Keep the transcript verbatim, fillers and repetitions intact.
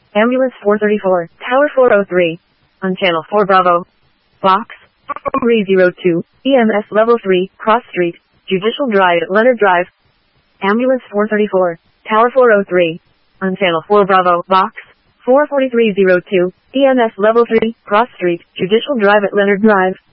Ambulance four thirty-four, Tower four oh three. On Channel four Bravo. Box three oh two, E M S Level three, Cross Street, Judicial Drive at Leonard Drive. Ambulance four thirty-four, Tower four oh three. On Channel four Bravo. Box four four three oh two, E M S Level three, Cross Street, Judicial Drive at Leonard Drive.